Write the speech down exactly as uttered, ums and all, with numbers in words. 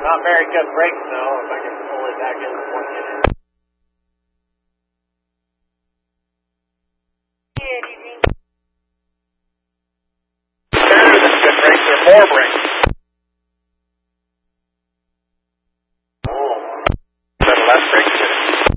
Not very good brakes, though, if I can pull it back in before I get in. Better than good brakes, or more brakes.